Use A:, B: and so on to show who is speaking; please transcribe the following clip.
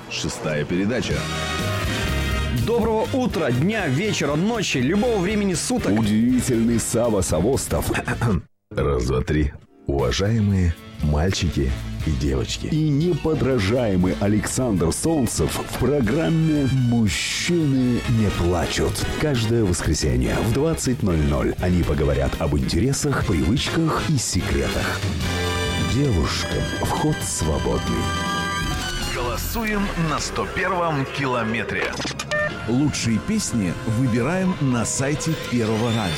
A: Шестая передача.
B: Доброго утра, дня, вечера, ночи, любого времени суток.
C: Удивительный Сава Савостов.
A: Раз, два, три. Уважаемые мальчики и девочки.
C: И неподражаемый Александр Солнцев в программе «Мужчины не плачут». Каждое воскресенье в 20:00 они поговорят об интересах, привычках и секретах. Девушкам вход свободный.
A: Голосуем на 101-м километре.
D: Лучшие песни выбираем на сайте Первого радио.